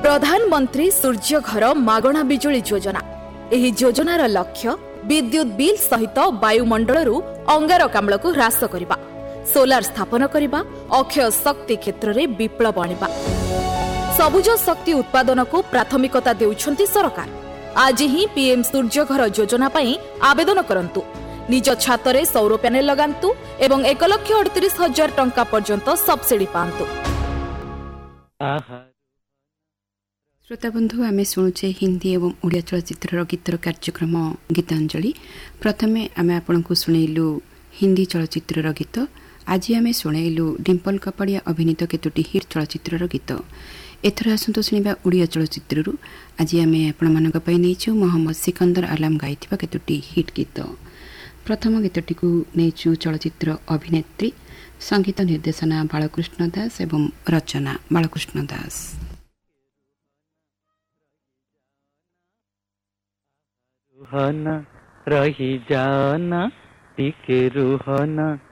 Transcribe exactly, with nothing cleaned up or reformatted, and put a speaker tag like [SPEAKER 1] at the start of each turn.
[SPEAKER 1] प्रधानमंत्री सूर्य घर मागणा बिजुली योजना। एही योजनार लक्ष्य विद्युत बिल सहित वायुमंडल अंगारकाम्ल को ह्रास करने, सोलार स्थापन करने, अक्षय शक्ति क्षेत्र में विप्लव आनिबा। सबुज शक्ति उत्पादन को प्राथमिकता देउछंती सरकार। आज ही पीएम सूर्य घर योजना पई आवेदन करंतु। निज छातरे सौर पैनेल लगांतु एवं एक लक्ष अड़तीस हजार टंका पर्यंत सब्सिडी पांतु।
[SPEAKER 2] श्रोता बंधु आमे शुणुचे हिंदी एवं ओडिया चलचित्र गीतर कार्यक्रम गीतांजलि। प्रथमे आमे आपनकु सुनैलु हिंदी चलचित्र गीत। आज आमे सुनैलु डिम्पल कपाड़िया अभिनीत केतोटी हिट चलचित्र गीत। एथर आसंतु सुनिबा ओडिया चलचित्ररु। आज आमे आपण मानक पई नेछु मोहम्मद सिकंदर आलम गाइथिबा केतोटी हिट गीत। प्रथम गीतटिकु नेछु चलचित्र अभिनेत्री, संगीत निर्देशना बालकृष्ण दास एवं रचना बालकृष्ण दास।
[SPEAKER 3] रुहना रही जाना टिके रुहना